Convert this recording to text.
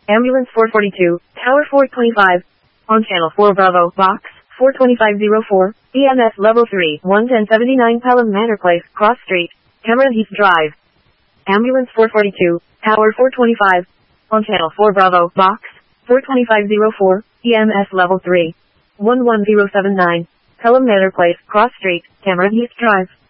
Ambulance 442, Tower 425. On channel 4 Bravo, box 42504, EMS level 3, 11079 Pelham Manor Place, Cross Street, Camera Heath Drive. Ambulance 442, Tower 425. On channel 4 Bravo, box 42504, EMS level 3, 11079 Pelham Manor Place, Cross Street, Camera Heath Drive.